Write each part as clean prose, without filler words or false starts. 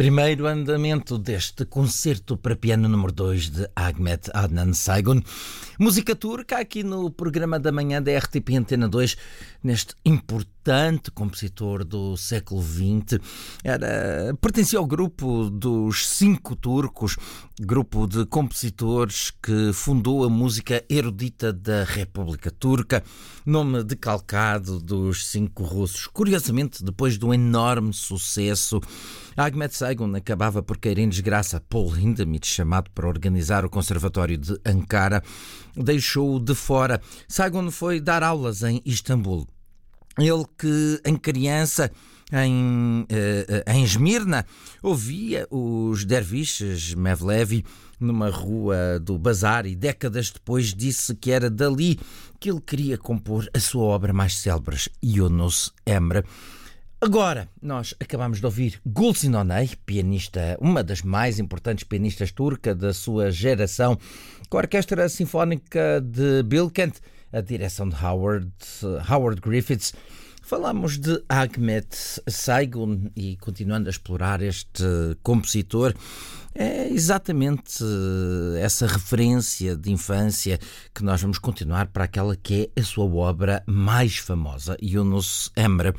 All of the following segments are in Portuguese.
Primeiro andamento deste concerto para piano número 2 de Ahmet Adnan Saygun. Música turca aqui no programa da manhã da RTP Antena 2, neste importante compositor do século XX. Pertencia ao grupo dos 5 turcos, grupo de compositores que fundou a música erudita da República Turca, nome decalcado dos 5 russos. Curiosamente, depois do enorme sucesso, Ahmet Saygun acabava por cair em desgraça. Paul Hindemith, chamado para organizar o Conservatório de Ankara, deixou-o de fora. Saygun foi dar aulas em Istambul. Ele que, em criança, em Esmirna, ouvia os derviches Mevlevi numa rua do Bazar e décadas depois disse que era dali que ele queria compor a sua obra mais célebre, Yunus Emre. Agora, nós acabamos de ouvir Gülsün Önay, pianista, uma das mais importantes pianistas turca da sua geração, com a Orquestra Sinfónica de Bilkent, a direção de Howard Griffiths. Falamos de Ahmet Saygun e, continuando a explorar este compositor, é exatamente essa referência de infância que nós vamos continuar para aquela que é a sua obra mais famosa, Yunus Emre.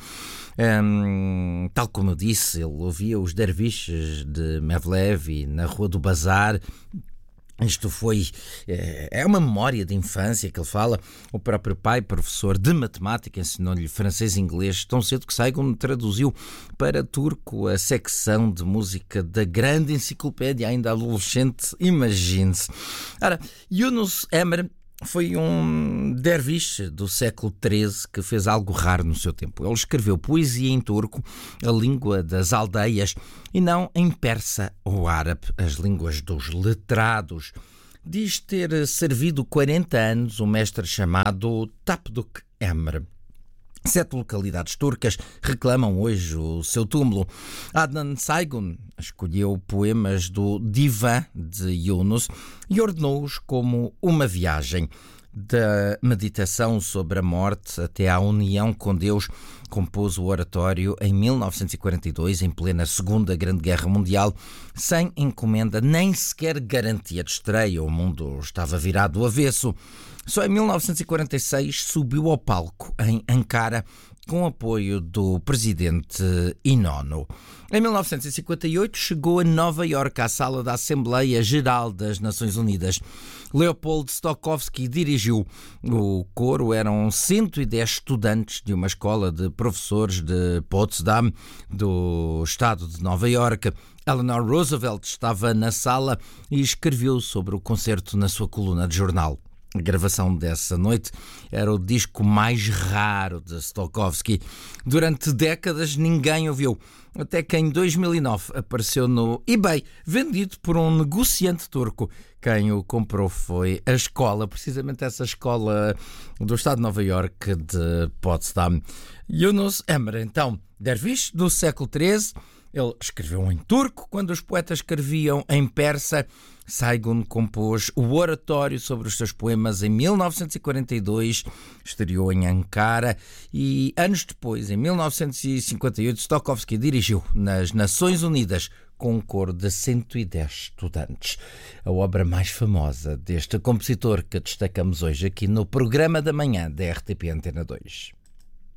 Tal como eu disse, ele ouvia os derviches de Mevlevi na Rua do Bazar. Isto é uma memória de infância que ele fala. O próprio pai, professor de matemática, ensinou-lhe francês e inglês tão cedo que Saygun traduziu para turco a secção de música da grande enciclopédia, ainda adolescente, imagine-se. Ora, Yunus Emre foi um derviche do século XIII que fez algo raro no seu tempo. Ele escreveu poesia em turco, a língua das aldeias, e não em persa ou árabe, as línguas dos letrados. Diz ter servido 40 anos um mestre chamado Tapduk Emre. 7 localidades turcas reclamam hoje o seu túmulo. Adnan Saygun escolheu poemas do Divan de Yunus e ordenou-os como uma viagem. Da meditação sobre a morte até à união com Deus, compôs o oratório em 1942, em plena Segunda Grande Guerra Mundial, sem encomenda nem sequer garantia de estreia. O mundo estava virado do avesso. Só em 1946 subiu ao palco em Ankara com apoio do presidente Inonu. Em 1958 chegou a Nova Iorque, à sala da Assembleia Geral das Nações Unidas. Leopold Stokowski dirigiu o coro. Eram 110 estudantes de uma escola de professores de Potsdam, do estado de Nova Iorque. Eleanor Roosevelt estava na sala e escreveu sobre o concerto na sua coluna de jornal. A gravação dessa noite era o disco mais raro de Stokowski. Durante décadas ninguém ouviu, até que em 2009 apareceu no eBay, vendido por um negociante turco. Quem o comprou foi a escola, precisamente essa escola do estado de Nova Iorque de Potsdam. Yunus Emre, então, derviche do século XIII. Ele escreveu em turco quando os poetas escreviam em persa. Saygun compôs o oratório sobre os seus poemas em 1942, estreou em Ankara e, anos depois, em 1958, Stokowski dirigiu nas Nações Unidas com um coro de 110 estudantes. A obra mais famosa deste compositor que destacamos hoje aqui no programa da manhã da RTP Antena 2.